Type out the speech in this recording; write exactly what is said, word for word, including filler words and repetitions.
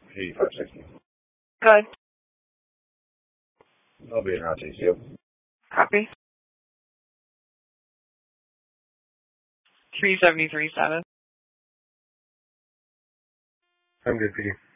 eighty-five sixty. Good. I'll be around T C U. Copy. three seventy-three seven. I'm good, P.